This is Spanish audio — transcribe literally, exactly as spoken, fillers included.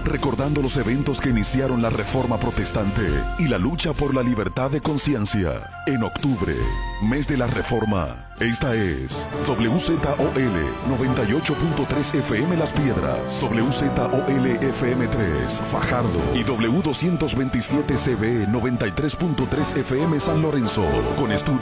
recordando los eventos que iniciaron la Reforma Protestante y la lucha por la libertad de conciencia. En octubre, mes de la Reforma, esta es W Z O L noventa y ocho punto tres F M Las Piedras, W Z O L F M tres Fajardo y W doscientos veintisiete C B noventa y tres punto tres F M San Lorenzo, con estudios